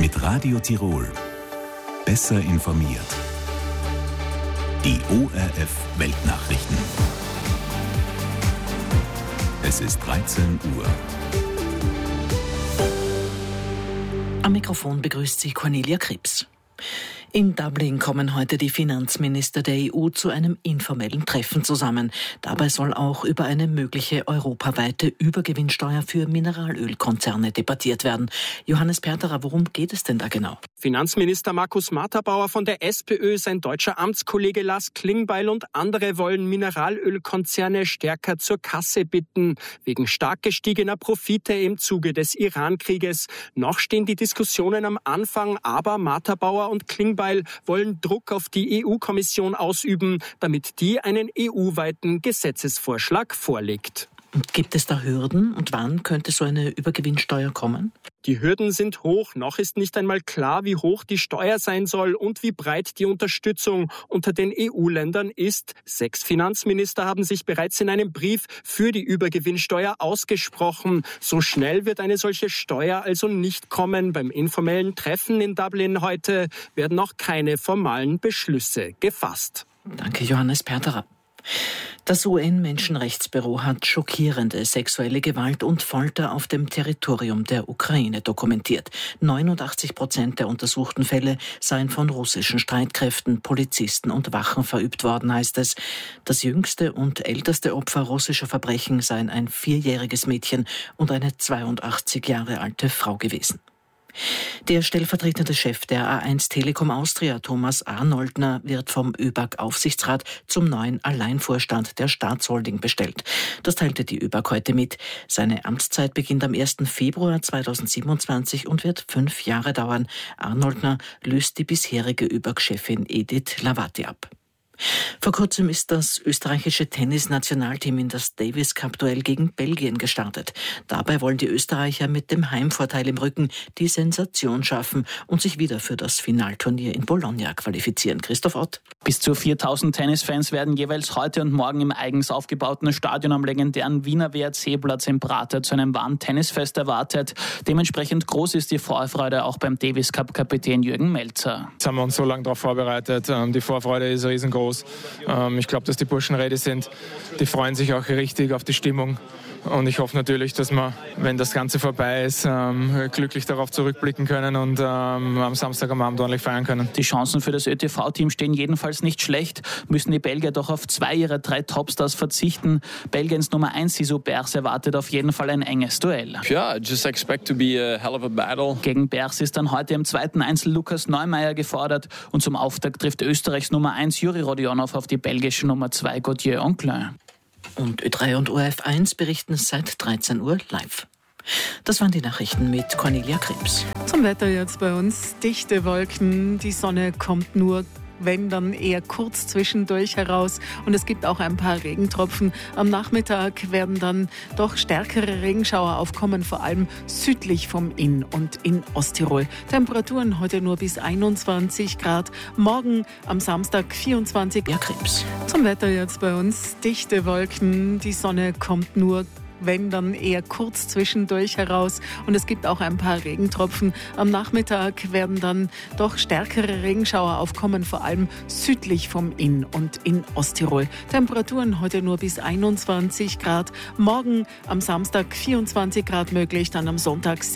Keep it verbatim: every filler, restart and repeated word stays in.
Mit Radio Tirol. Besser informiert. Die O R F Weltnachrichten. Es ist dreizehn Uhr. Am Mikrofon begrüßt Sie Cornelia Krebs. In Dublin kommen heute die Finanzminister der E U zu einem informellen Treffen zusammen. Dabei soll auch über eine mögliche europaweite Übergewinnsteuer für Mineralölkonzerne debattiert werden. Johannes Perterer, worum geht es denn da genau? Finanzminister Markus Matterbauer von der SPÖ, sein deutscher Amtskollege Lars Klingbeil und andere wollen Mineralölkonzerne stärker zur Kasse bitten, wegen stark gestiegener Profite im Zuge des Iran-Krieges. Noch stehen die Diskussionen am Anfang, aber Matterbauer und Klingbeil wollen Druck auf die E U-Kommission ausüben, damit die einen E U-weiten Gesetzesvorschlag vorlegt. Und gibt es da Hürden und wann könnte so eine Übergewinnsteuer kommen? Die Hürden sind hoch. Noch ist nicht einmal klar, wie hoch die Steuer sein soll und wie breit die Unterstützung unter den E U-Ländern ist. Sechs Finanzminister haben sich bereits in einem Brief für die Übergewinnsteuer ausgesprochen. So schnell wird eine solche Steuer also nicht kommen. Beim informellen Treffen in Dublin heute werden noch keine formalen Beschlüsse gefasst. Danke, Johannes Perterer. Das U N-Menschenrechtsbüro hat schockierende sexuelle Gewalt und Folter auf dem Territorium der Ukraine dokumentiert. neunundachtzig Prozent der untersuchten Fälle seien von russischen Streitkräften, Polizisten und Wachen verübt worden, heißt es. Das jüngste und älteste Opfer russischer Verbrechen seien ein vierjähriges Mädchen und eine zweiundachtzig Jahre alte Frau gewesen. Der stellvertretende Chef der A eins Telekom Austria, Thomas Arnoldner, wird vom ÖBAG-Aufsichtsrat zum neuen Alleinvorstand der Staatsholding bestellt. Das teilte die ÖBAG heute mit. Seine Amtszeit beginnt am ersten Februar zweitausendsiebenundzwanzig und wird fünf Jahre dauern. Arnoldner löst die bisherige ÖBAG-Chefin Edith Lavati ab. Vor kurzem ist das österreichische Tennis-Nationalteam in das Davis-Cup-Duell gegen Belgien gestartet. Dabei wollen die Österreicher mit dem Heimvorteil im Rücken die Sensation schaffen und sich wieder für das Finalturnier in Bologna qualifizieren. Christoph Ott. Bis zu viertausend Tennisfans werden jeweils heute und morgen im eigens aufgebauten Stadion am legendären Wiener W R C-Platz in Prater zu einem wahren Tennisfest erwartet. Dementsprechend groß ist die Vorfreude auch beim Davis-Cup-Kapitän Jürgen Melzer. Jetzt haben wir uns so lange darauf vorbereitet. Die Vorfreude ist riesengroß. Ich glaube, dass die Burschen ready sind. Die freuen sich auch richtig auf die Stimmung. Und ich hoffe natürlich, dass wir, wenn das Ganze vorbei ist, glücklich darauf zurückblicken können und am Samstag am Abend ordentlich feiern können. Die Chancen für das Ö T V-Team stehen jedenfalls nicht schlecht. Müssen die Belgier doch auf zwei ihrer drei Topstars verzichten. Belgiens Nummer eins Sisu Bers erwartet auf jeden Fall ein enges Duell. Yeah, just expect to be a hell of a battle. Gegen Bers ist dann heute im zweiten Einzel Lukas Neumeier gefordert und zum Auftakt trifft Österreichs Nummer eins Juri Rodionov auf die belgische Nummer zwei Gauthier Anclin. Und Ö drei und O R F eins berichten seit dreizehn Uhr live. Das waren die Nachrichten mit Cornelia Krebs. Zum Wetter jetzt bei uns. Dichte Wolken, die Sonne kommt nur, wenn dann eher kurz zwischendurch heraus. Und es gibt auch ein paar Regentropfen. Am Nachmittag werden dann doch stärkere Regenschauer aufkommen, vor allem südlich vom Inn und in Osttirol. Temperaturen heute nur bis einundzwanzig Grad. Morgen am Samstag vierundzwanzig. Ja, Krebs. Zum Wetter jetzt bei uns. Dichte Wolken, die Sonne kommt nur, wenn dann eher kurz zwischendurch heraus. Und es gibt auch ein paar Regentropfen. Am Nachmittag werden dann doch stärkere Regenschauer aufkommen, vor allem südlich vom Inn und in Osttirol. Temperaturen heute nur bis einundzwanzig Grad. Morgen am Samstag vierundzwanzig Grad möglich, dann am Sonntag